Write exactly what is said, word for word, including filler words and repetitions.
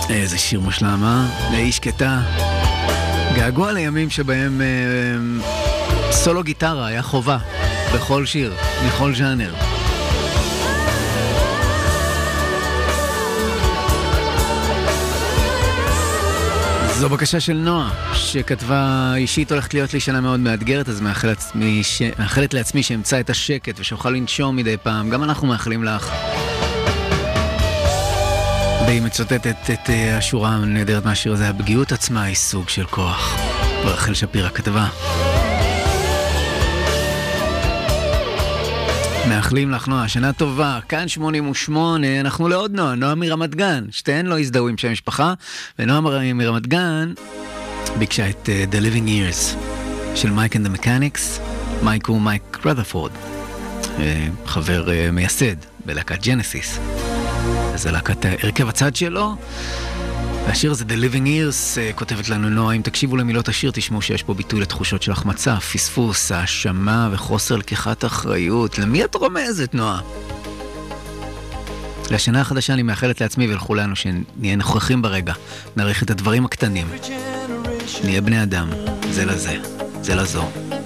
איזה שיר מושלם, אה? לאיש שקטה. געגוע לימים שבהם אה, סולו גיטרה היה חובה בכל שיר, בכל ז'אנר. זו בקשה של נועה, שכתבה אישית הולכת להיות לי שנה מאוד מאתגרת, אז מאחל לעצמי, ש... מאחלת לעצמי שאמצא את השקט ושאוכל לנשום מדי פעם. גם אנחנו מאחלים לך. והיא מצוטטת את השורה הנהדרת מהשיר הזה, הפגיעות עצמה היא סוג של כוח. רחל שפירא כתבה. מאחלים לך נועה, שנה טובה, כאן שמונים ושמונה, אנחנו לעוד נועה, נועה מרמת גן, שתיהן לא הזדהו עם שם משפחה, ונועה מרמת גן ביקשה את uh, The Living Years של מייק and the Mechanics. מייק הוא מייק רות'רפורד, uh, חבר uh, מייסד בלהקת ג'נסיס. זה להקת הרכב הצד שלו. והשיר הזה, The Living Years, כותבת לנו נועה, אם תקשיבו למילות השיר, תשמעו שיש פה ביטוי לתחושות של החמצה, פספוס, האשמה וחוסר לקיחת אחריות. למי את רומזת, נועה? לשנה החדשה אני מאחלת לעצמי ולכולנו שנהיה נוכחים ברגע, נעריך את הדברים הקטנים, נהיה בני אדם, זה לזה, זה לזו.